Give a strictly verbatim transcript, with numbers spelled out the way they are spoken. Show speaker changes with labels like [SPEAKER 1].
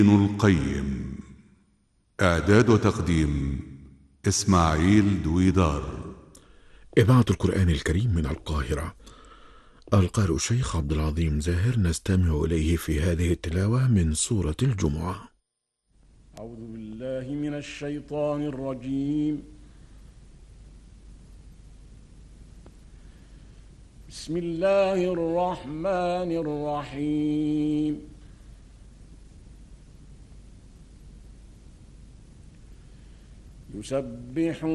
[SPEAKER 1] ابن القيم. إعداد وتقديم إسماعيل دويدار.
[SPEAKER 2] إذاعة القرآن الكريم من القاهرة. القارئ الشيخ عبد العظيم زاهر، نستمع إليه في هذه التلاوة من سورة الجمعة.
[SPEAKER 3] أعوذ بالله من الشيطان الرجيم. بسم الله الرحمن الرحيم. يسبح